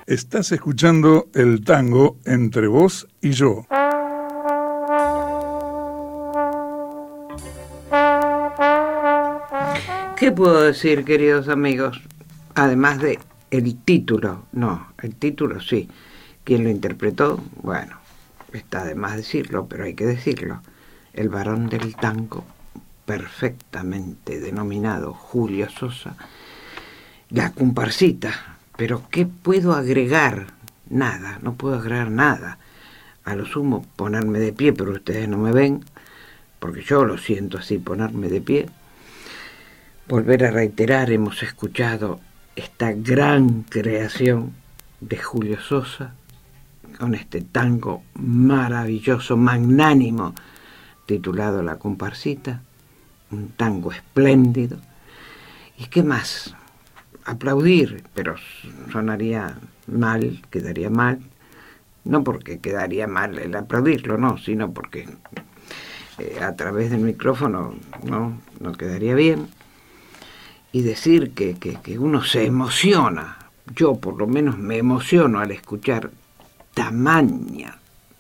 Estás escuchando el tango entre vos y yo. ¿Qué puedo decir, queridos amigos? Además de el título, no, el título sí. ¿Quién lo interpretó? Bueno, está de más decirlo, pero hay que decirlo. El varón del tango, perfectamente denominado Julio Sosa, la comparsita. Pero ¿qué puedo agregar? Nada, no puedo agregar nada. A lo sumo ponerme de pie, pero ustedes no me ven, porque yo lo siento así, ponerme de pie. Volver a reiterar, hemos escuchado esta gran creación de Julio Sosa, con este tango maravilloso, magnánimo, titulado La Comparsita, un tango espléndido. ¿Y qué más? Aplaudir, pero sonaría mal, quedaría mal, no porque quedaría mal el aplaudirlo, no, sino porque a través del micrófono no quedaría bien. Y decir que uno se emociona, yo por lo menos me emociono al escuchar tamaña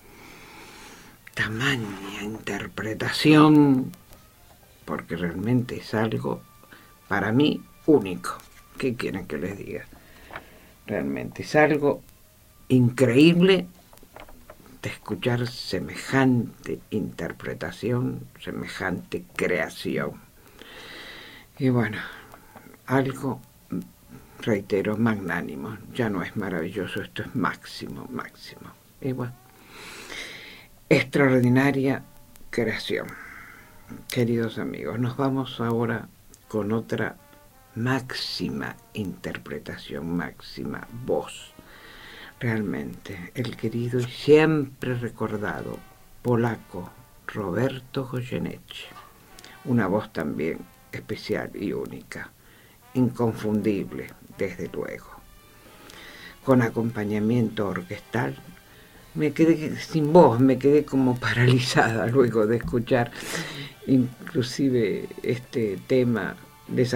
interpretación, porque realmente es algo para mí único. ¿Qué quieren que les diga? Realmente es algo increíble de escuchar semejante interpretación, semejante creación. Y bueno, algo, reitero, magnánimo. Ya no es maravilloso, esto es máximo. Y bueno, extraordinaria creación. Queridos amigos, nos vamos ahora con otra máxima interpretación, máxima voz. Realmente, el querido y siempre recordado polaco Roberto Goyeneche. Una voz también especial y única, inconfundible, desde luego. Con acompañamiento orquestal, me quedé sin voz, me quedé como paralizada luego de escuchar inclusive este tema de esa